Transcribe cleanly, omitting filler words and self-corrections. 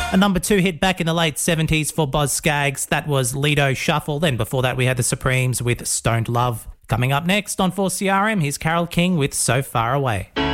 A number 2 hit back in the late 70s for Boz Scaggs. That was Lido Shuffle. Then before that we had the Supremes with Stoned Love. Coming up next on 4CRM, here's Carole King with So Far Away.